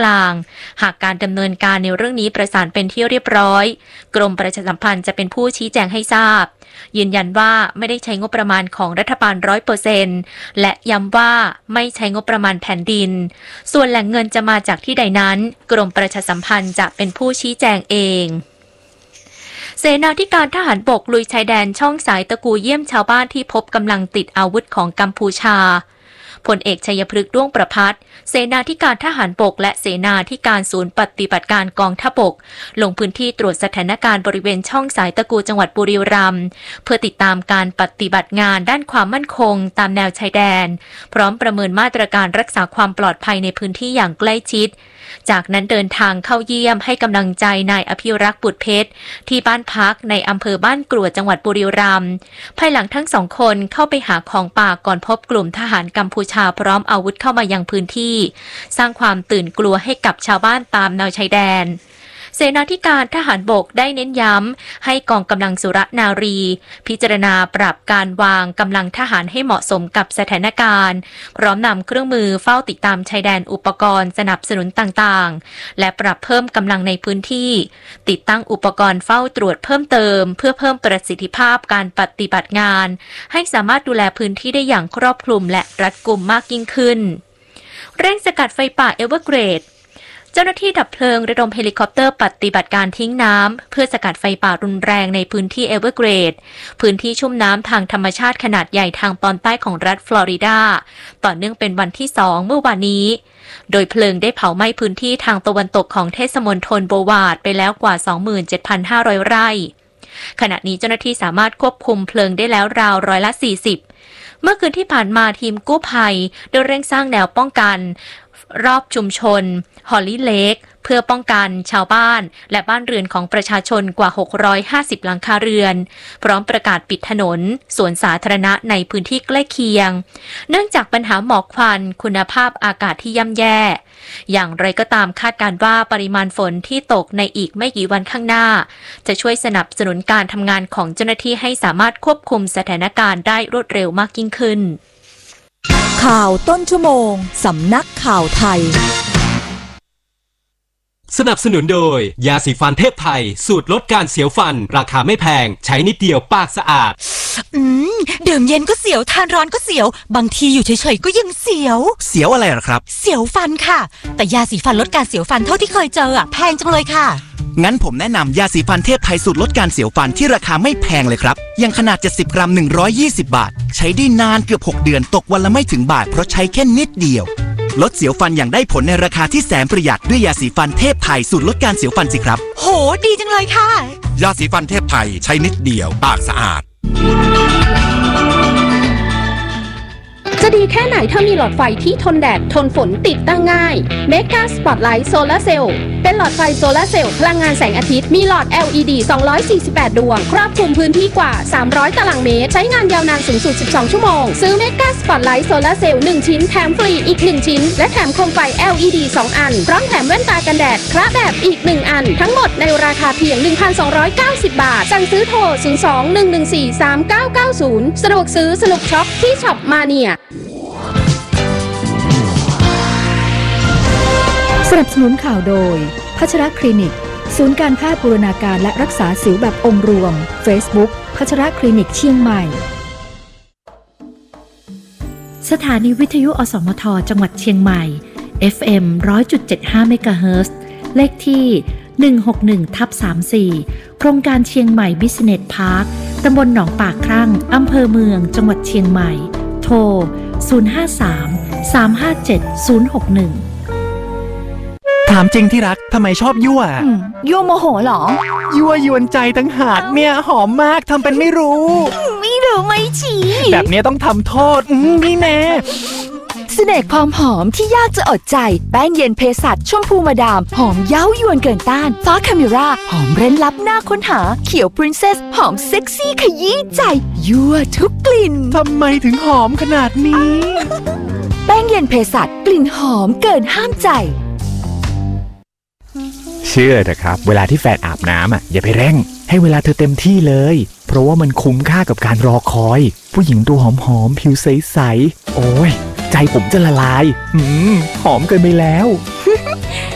ลางหากการดำเนินการในเรื่องนี้ประสานเป็นที่เรียบร้อยกรมประชาสัมพันธ์จะเป็นผู้ชี้แจงให้ทราบยืนยันว่าไม่ได้ใช้งบประมาณของรัฐบาล 100% และย้ำว่าไม่ใช้งบประมาณแผ่นดินส่วนแหล่งเงินจะมาจากที่ใดนั้นกรมประชาสัมพันธ์จะเป็นผู้ชี้แจงเองเสนาธิการทหารบกลุยชายแดนช่องสายตะกูเยี่ยมชาวบ้านที่พบกำลังติดอาวุธของกัมพูชาพลเอกชัยพฤกษ์ด้วงประภัสเสนาธิการทหารบกและเสนาธิการศูนย์ปฏิบัติการกองทัพบกลงพื้นที่ตรวจสถานการณ์บริเวณช่องสายตะกูจังหวัดบุรีรัมย์เพื่อติดตามการปฏิบัติงานด้านความมั่นคงตามแนวชายแดนพร้อมประเมินมาตรการรักษาความปลอดภัยในพื้นที่อย่างใกล้ชิดจากนั้นเดินทางเข้าเยี่ยมให้กำลังใจนายอภิรักษ์บุตรเพชรที่บ้านพักในอำเภอบ้านกรวดจังหวัดบุรีรัมย์ภายหลังทั้งสองคนเข้าไปหาของป่าก่อนพบกลุ่มทหารกัมพูชาพร้อมอาวุธเข้ามายังพื้นที่สร้างความตื่นกลัวให้กับชาวบ้านตามแนวชายแดนเสนาธิการทหารบกได้เน้นย้ำให้กองกำลังสุรนารีพิจารณาปรับการวางกำลังทหารให้เหมาะสมกับสถานการณ์พร้อมนำเครื่องมือเฝ้าติดตามชายแดนอุปกรณ์สนับสนุนต่างๆและปรับเพิ่มกำลังในพื้นที่ติดตั้งอุปกรณ์เฝ้าตรวจเพิ่มเติมเพื่อเพิ่มประสิทธิภาพการปฏิบัติงานให้สามารถดูแลพื้นที่ได้อย่างครอบคลุมและรัดกุมมากยิ่งขึ้นเร่งสกัดไฟป่าเอเวอร์เกรดเจ้าหน้าที่ดับเพลิงระดมเฮลิคอปเตอร์ปฏิบัติการทิ้งน้ำเพื่อสกัดไฟป่ารุนแรงในพื้นที่เอเวอร์เกรดพื้นที่ชุ่มน้ำทางธรรมชาติขนาดใหญ่ทางตอนใต้ของรัฐฟลอริดาต่อเนื่องเป็นวันที่2เมื่อวานนี้โดยเพลิงได้เผาไหม้พื้นที่ทางตะวันตกของเทศมณฑลโบวาร์ดไปแล้วกว่า 27,500 ไร่ขณะนี้เจ้าหน้าที่สามารถควบคุมเพลิงได้แล้วราว40%เมื่อคืนที่ผ่านมาทีมกู้ภัยได้เร่งสร้างแนวป้องกันรอบชุมชนฮอลลี่เลคเพื่อป้องกันชาวบ้านและบ้านเรือนของประชาชนกว่า650หลังคาเรือนพร้อมประกาศปิดถนนสวนสาธารณะในพื้นที่ใกล้เคียงเนื่องจากปัญหาหมอกควันคุณภาพอากาศที่ย่ำแย่อย่างไรก็ตามคาดการณ์ว่าปริมาณฝนที่ตกในอีกไม่กี่วันข้างหน้าจะช่วยสนับสนุนการทำงานของเจ้าหน้าที่ให้สามารถควบคุมสถานการณ์ได้รวดเร็วมากยิ่งขึ้นข่าวต้นชั่วโมงสำนักข่าวไทยสนับสนุนโดยยาสีฟันเทพไทยสูตรลดการเสียวฟันราคาไม่แพงใช้นิดเดียวปากสะอาดดื่มเย็นก็เสียวทานร้อนก็เสียวบางทีอยู่เฉยๆก็ยังเสียวอะไรหรอครับเสียวฟันค่ะแต่ยาสีฟันลดการเสียวฟันเท่าที่เคยเจอแพงจังเลยค่ะงั้นผมแนะนำยาสีฟันเทพไทยสูตรลดการเสียวฟันที่ราคาไม่แพงเลยครับยังขนาด70 กรัม120 บาทใช้ได้นานเกือบ6เดือนตกวันละไม่ถึงบาทเพราะใช้แค่นิดเดียวลดเสียวฟันอย่างได้ผลในราคาที่แสนประหยัดด้วยยาสีฟันเทพไทยสูตรลดการเสียวฟันสิครับโหดีจังเลยค่ะยาสีฟันเทพไทยใช้นิดเดียวปากสะอาดจะดีแค่ไหนถ้ามีหลอดไฟที่ทนแดดทนฝนติดตั้งง่าย Mega Spotlight Solar Cell เป็นหลอดไฟโซลาร์เซลล์พลังงานแสงอาทิตย์มีหลอด LED 248 ดวงครอบคลุมพื้นที่กว่า300 ตารางเมตรใช้งานยาวนานสูงสุด12 ชั่วโมงซื้อ Mega Spotlight Solar Cell 1 ชิ้นแถมฟรีอีก1ชิ้นและแถมโคมไฟ LED 2 อันพร้อมแถมแว่นตากันแดดคละแบบอีก1อันทั้งหมดในราคาเพียง 1,290 บาทสั่งซื้อโทร 02-114-3990 สะดวกซื้อสนุกช็อปที่ช็อปมาเนียสนับสนุนข่าวโดยพัชรคลินิกศูนย์การแพทย์บูรณาการและรักษาสิวแบบองค์รวม Facebook พัชรคลินิกเชียงใหม่สถานีวิทยุอสมทจังหวัดเชียงใหม่ FM 100.75 เมกะเฮิรตซ์เลขที่161/34โครงการเชียงใหม่ Business Park ตำบลหนองปากครั่งอำเภอเมืองจังหวัดเชียงใหม่โทร053-357-061 ถามจริงที่รักทำไมชอบยั่วยั่วโมโหหรอยั่วยวนใจตั้งหากเนี่ยหอมมากทำเป็นไม่รู้ไม่ชี้แบบนี้ต้องทำโทษนี่แน่เสน่ห์ความหอมที่ยากจะอดใจแป้งเย็นเภสัชชมพูมาดามหอมเย้ายวนเกินต้านฟ้าคาเมราหอมเร้นลับน่าค้นหาเขียวพรินเซสหอมเซ็กซี่ขยี้ใจยั่วทุกกลิ่นทำไมถึงหอมขนาดนี้แป้งเย็นเภสัชกลิ่นหอมเกินห้ามใจเชื่อเถอะครับเวลาที่แฟนอาบน้ำอย่าไปเร่งให้เวลาเธอเต็มที่เลยเพราะว่ามันคุ้มค่ากับการรอคอยผู้หญิงตัวหอมๆผิวใสๆโอ้ยใจผมจะละลายหอมเกินไปแล้ว